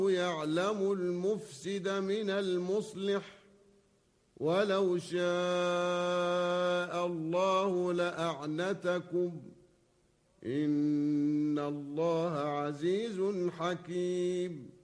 يعلم المفسد من المصلح ولو شاء الله لأعنتكم إن الله عزيز حكيم